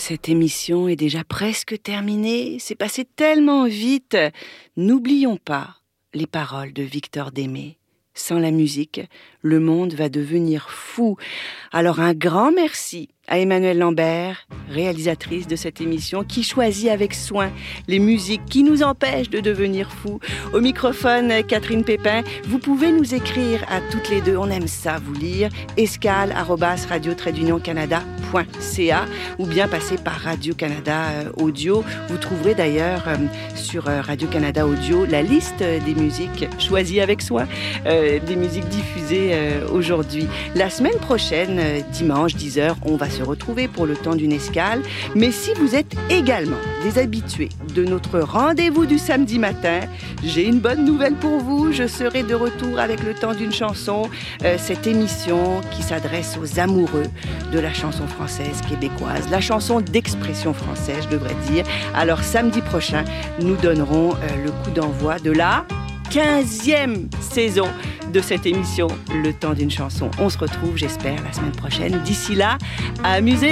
Cette émission est déjà presque terminée. C'est passé tellement vite. N'oublions pas les paroles de Victor Démé. Sans la musique, le monde va devenir fou. Alors un grand merci à Emmanuelle Lambert, réalisatrice de cette émission, qui choisit avec soin les musiques qui nous empêchent de devenir fous. Au microphone, Catherine Pépin. Vous pouvez nous écrire à toutes les deux, on aime ça vous lire, escale@radio-canada.ca ou bien passer par Radio-Canada Audio. Vous trouverez d'ailleurs sur Radio-Canada Audio la liste des musiques choisies avec soin, des musiques diffusées aujourd'hui. La semaine prochaine, dimanche 10h, on va se retrouver pour le temps d'une escale. Mais si vous êtes également des habitués de notre rendez-vous du samedi matin, j'ai une bonne nouvelle pour vous. Je serai de retour avec le temps d'une chanson, cette émission qui s'adresse aux amoureux de la chanson française québécoise, la chanson d'expression française, je devrais dire. Alors samedi prochain, nous donnerons le coup d'envoi de la 15e saison de cette émission, Le temps d'une chanson. On se retrouve, j'espère, la semaine prochaine. D'ici là, amusez-vous.